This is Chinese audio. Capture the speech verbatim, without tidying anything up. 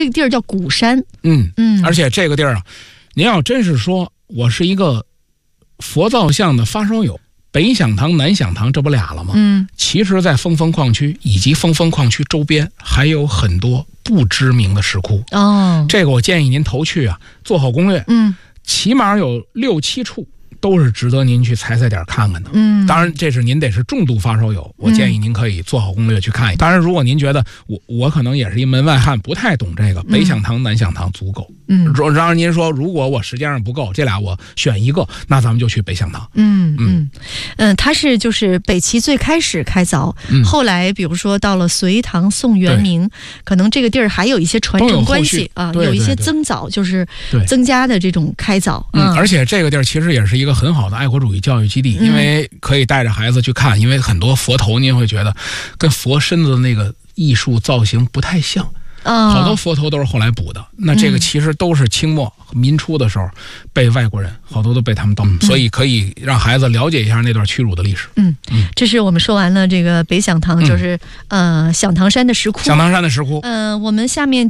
这个地儿叫鼓山。 嗯嗯， 而且这个地儿啊，您要真是说我是一个佛造像的发烧友，北响堂、南响堂，这不俩了吗？ 嗯， 其实，在峰峰矿区以及峰峰矿区周边，还有很多不知名的石窟。 哦， 这个我建议您头去啊，做好攻略。 嗯， 起码有六七处都是值得您去踩踩点看看的。 嗯， 当然，这是您得是重度发烧友，我建议您可以做好攻略去看一看。当然，如果您觉得我我可能也是一门外汉，不太懂这个，北响堂、南响堂足够。 嗯， 然后您说，如果我时间上不够，这俩我选一个，那咱们就去北响堂。 嗯嗯嗯，它是就是北齐最开始开凿， 嗯、 后来比如说到了隋唐宋元明，可能这个地儿还有一些传承关系啊， 对对对， 有一些增早，就是增加的这种开凿。 嗯，嗯而且这个地儿其实也是一个很好的爱国主义教育基地， 嗯、 因为可以带着孩子去看，因为很多佛头您会觉得跟佛身子的那个艺术造型不太像。 哦、 好多佛头都是后来补的，那这个其实都是清末民初的时候被外国人好多都被他们盗、嗯，所以可以让孩子了解一下那段屈辱的历史。 嗯嗯，这是我们说完了这个北响堂，就是、嗯、呃响堂山的石窟。 响堂山的石窟。 嗯、呃，我们下面